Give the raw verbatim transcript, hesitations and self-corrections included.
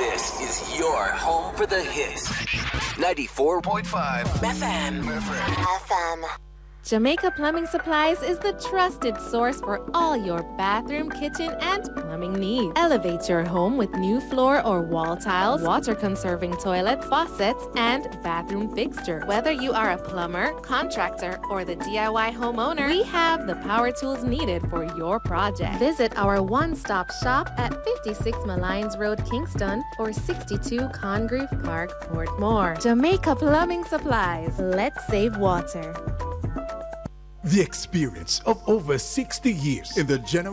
This is your home for the hits. ninety-four point five F M. F M. Jamaica Plumbing Supplies is the trusted source for all your bathroom, kitchen, and plumbing needs. Elevate your home with new floor or wall tiles, water-conserving toilets, faucets, and bathroom fixtures. Whether you are a plumber, contractor, or the D I Y homeowner, we have the power tools needed for your project. Visit our one-stop shop at fifty-six Malines Road, Kingston, or sixty-two Congreve Park, Portmore. Jamaica Plumbing Supplies. Let's save water. The experience of over sixty years in the general